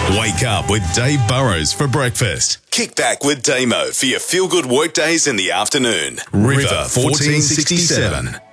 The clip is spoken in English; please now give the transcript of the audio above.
Wake up with Dave Burrows for breakfast. Kick back with Damo for your feel-good workdays in the afternoon. River 1467.